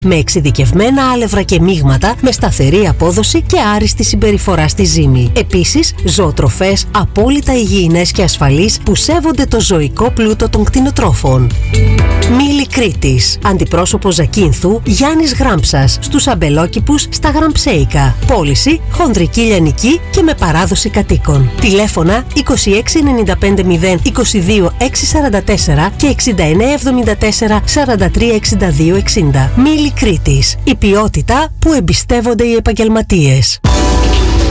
Με εξειδικευμένα άλευρα και μείγματα, με σταθερή απόδοση και άριστη συμπεριφορά στη ζύμη. Επίσης, ζωοτροφές απόλυτα υγιεινές και ασφαλείς που σέβονται το ζωικό πλούτο των κτηνοτρόφων. Μήλι Κρήτης. Αντιπρόσωπο Ζακίνθου Γιάννης Γράμψας. Στους αμπελόκηπους στα Γραμψέικα. Πώληση χονδρική λιανική και με παράδοση κατοίκων. Τηλέφωνα 2695 022 644 και 6974 43 62 60. Μήλι Κρήτης. Η ποιότητα που εμπιστεύονται οι επαγγελματίες.